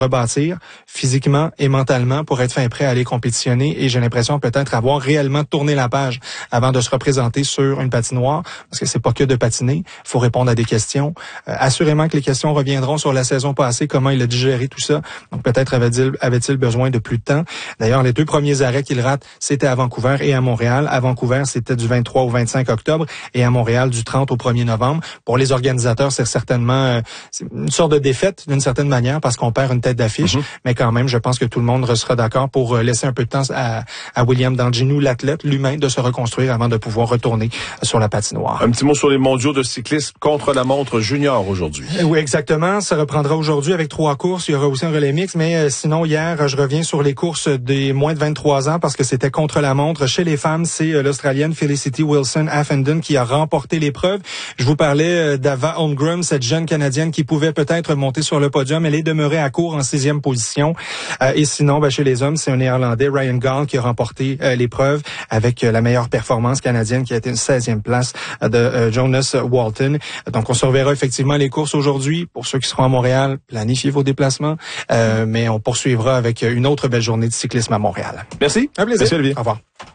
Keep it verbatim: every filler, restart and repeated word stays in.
rebâtir physiquement et mentalement pour être fin prêt à aller compétitionner et j'ai l'impression peut-être avoir réellement tourné la page avant de se représenter sur une patinoire parce que c'est pas que de patiner, il faut répondre à des questions. Euh, assurément que les questions reviendront sur la saison passée, comment il a digéré tout ça. Donc peut-être avait-il avait-il besoin de plus de temps. D'ailleurs, les deux premiers arrêts qu'il rate, c'était à Vancouver et à Montréal. À Vancouver, c'était du vingt-trois au vingt-cinq octobre et à Montréal du trente au premier novembre. Pour les organisateurs, c'est certainement euh, c'est une sorte de défaite d'une certaine manière parce qu'on perd une tête d'affiche, mm-hmm. mais quand même, je pense que tout le monde sera d'accord pour laisser un peu de temps à, à William Danginou, l'athlète, l'humain, de se reconstruire avant de pouvoir retourner sur la patinoire. Un petit mot sur les mondiaux de cyclisme contre la montre junior aujourd'hui. Oui, exactement. Ça reprendra aujourd'hui avec trois courses. Il y aura aussi un relais mix, mais euh, sinon, hier, je reviens sur les courses des moins de vingt-trois ans parce que c'était contre la montre. Chez les femmes, c'est euh, l'Australienne Felicity Wilson-Affenden qui a remporté l'épreuve. Je vous parlais euh, d'Ava Holmgren, cette jeune Canadienne qui pouvait peut-être monter sur le podium. Elle est demeurée à court en sixième position. Euh, et sinon, ben, chez les hommes, c'est un Néerlandais, Ryan Gall, qui a remporté euh, l'épreuve avec euh, la meilleure performance canadienne qui a été une seizième place euh, de euh, Jonas Walton. Donc, on surveillera effectivement les courses aujourd'hui. Pour ceux qui seront à Montréal, planifiez vos déplacements. Euh, mais on poursuivra avec une autre belle journée de cyclisme à Montréal. Merci. Un plaisir. Merci, Olivier. Au revoir.